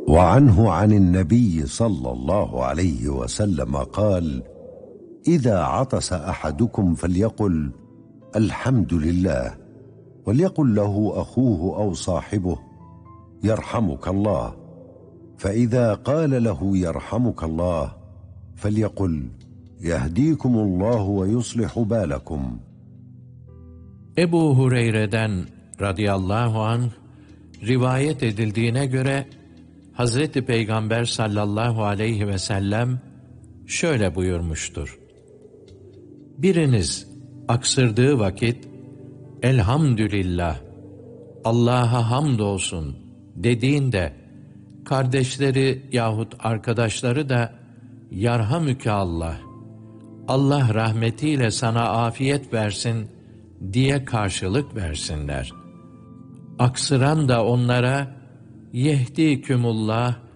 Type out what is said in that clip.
وعنه عن النبي صلى الله عليه وسلم قال: إذا عطس أحدكم فليقل الحمد لله، وليقل له أخوه أو صاحبه يرحمك الله، فإذا قال له يرحمك الله فليقل يهديكم الله ويصلح بالكم. Ebu Hureyre'den radıyallahu anh rivayet edildiğine göre Hazreti Peygamber sallallahu aleyhi ve sellem şöyle buyurmuştur: Biriniz aksırdığı vakit elhamdülillah, Allah'a hamdolsun dediğinde kardeşleri yahut arkadaşları da yarhamüke Allah, Allah rahmetiyle sana afiyet versin diye karşılık versinler. Aksıran da onlara yehdikümullah,